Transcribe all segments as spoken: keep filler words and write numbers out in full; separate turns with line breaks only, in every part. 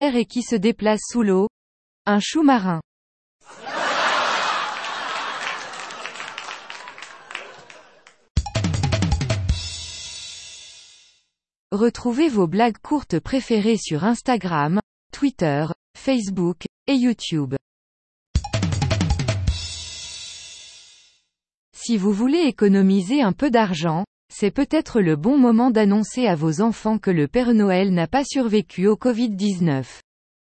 et qui se déplace sous l'eau? Un chou marin. Retrouvez vos blagues courtes préférées sur Instagram, Twitter, Facebook, et YouTube. Si vous voulez économiser un peu d'argent, c'est peut-être le bon moment d'annoncer à vos enfants que le Père Noël n'a pas survécu au covid dix-neuf.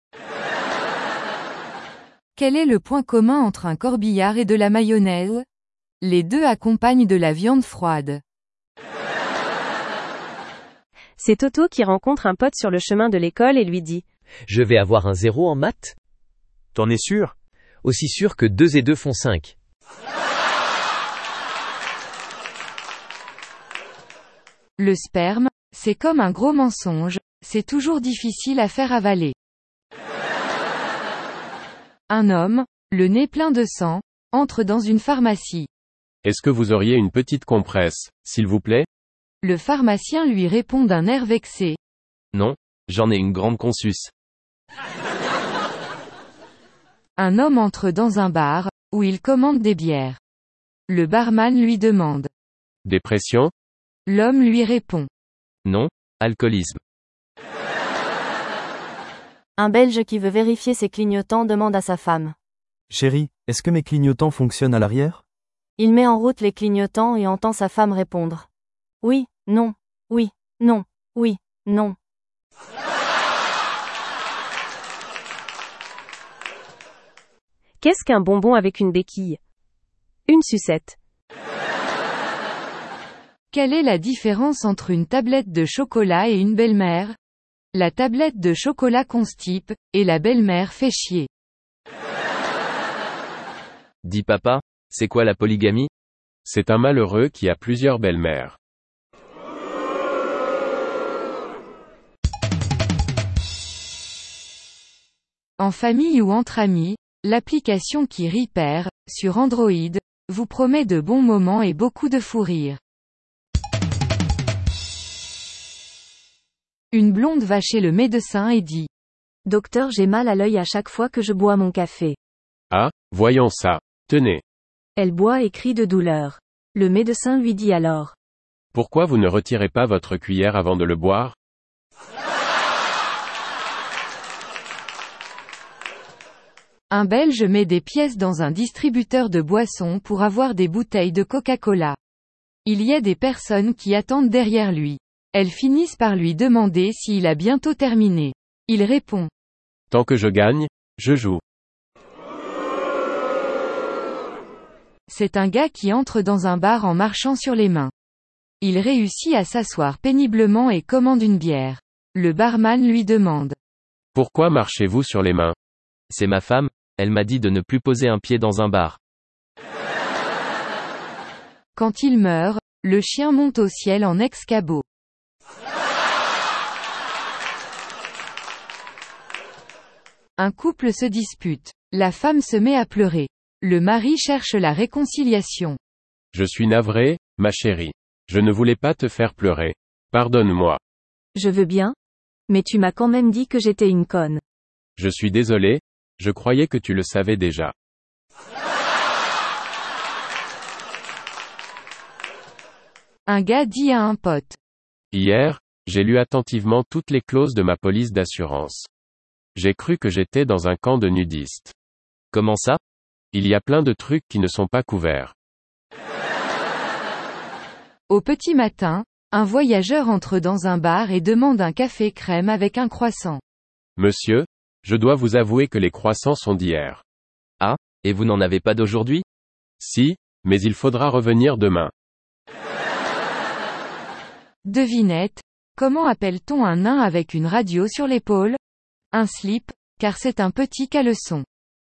Quel est le point commun entre un corbillard et de la mayonnaise? Les deux accompagnent de la viande froide.
C'est Toto qui rencontre un pote sur le chemin de l'école et lui dit
« Je vais avoir un zéro en maths ?»
T'en es sûr?
Aussi sûr que deux et deux font cinq.
Le sperme, c'est comme un gros mensonge, c'est toujours difficile à faire avaler. Un homme, le nez plein de sang, entre dans une pharmacie.
Est-ce que vous auriez une petite compresse, s'il vous plaît?
Le pharmacien lui répond d'un air vexé.
Non, j'en ai une grande consus.
Un homme entre dans un bar, où il commande des bières. Le barman lui demande.
Dépression?
L'homme lui répond.
Non, alcoolisme.
Un Belge qui veut vérifier ses clignotants demande à sa femme.
Chérie, est-ce que mes clignotants fonctionnent à l'arrière?
Il met en route les clignotants et entend sa femme répondre. Oui, non, oui, non, oui, non. Qu'est-ce qu'un bonbon avec une béquille? Une sucette.
Quelle est la différence entre une tablette de chocolat et une belle-mère? La tablette de chocolat constipe, et la belle-mère fait chier.
Dis papa, c'est quoi la polygamie? C'est un malheureux qui a plusieurs belles-mères.
En famille ou entre amis, l'application qui rit perd, sur Android, vous promet de bons moments et beaucoup de fou rire. Une blonde va chez le médecin et dit.
Docteur, j'ai mal à l'œil à chaque fois que je bois mon café.
Ah, voyons ça. Tenez.
Elle boit et crie de douleur. Le médecin lui dit alors.
Pourquoi vous ne retirez pas votre cuillère avant de le boire?
Un Belge met des pièces dans un distributeur de boissons pour avoir des bouteilles de Coca-Cola. Il y a des personnes qui attendent derrière lui. Elles finissent par lui demander s'il a bientôt terminé. Il répond.
Tant que je gagne, je joue.
C'est un gars qui entre dans un bar en marchant sur les mains. Il réussit à s'asseoir péniblement et commande une bière. Le barman lui demande.
Pourquoi marchez-vous sur les mains?
C'est ma femme, elle m'a dit de ne plus poser un pied dans un bar.
Quand il meurt, le chien monte au ciel en ex-cabot. Un couple se dispute. La femme se met à pleurer. Le mari cherche la réconciliation.
Je suis navré, ma chérie. Je ne voulais pas te faire pleurer. Pardonne-moi.
Je veux bien. Mais tu m'as quand même dit que j'étais une conne.
Je suis désolé, je croyais que tu le savais déjà.
Un gars dit à un pote.
Hier, j'ai lu attentivement toutes les clauses de ma police d'assurance. J'ai cru que j'étais dans un camp de nudistes.
Comment ça?
Il y a plein de trucs qui ne sont pas couverts.
Au petit matin, un voyageur entre dans un bar et demande un café crème avec un croissant.
Monsieur, je dois vous avouer que les croissants sont d'hier.
Ah, et vous n'en avez pas d'aujourd'hui?
Si, mais il faudra revenir demain.
Devinette, comment appelle-t-on un nain avec une radio sur l'épaule? Un slip, car c'est un petit caleçon.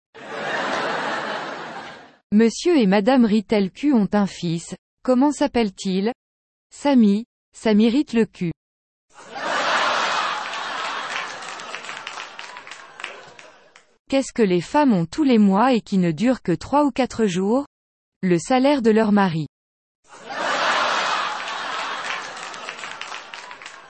Monsieur et Madame Ritelcu ont un fils, comment s'appelle-t-il? Samy, ça m'irrite le cul. Qu'est-ce que les femmes ont tous les mois et qui ne durent que trois ou quatre jours? Le salaire de leur mari.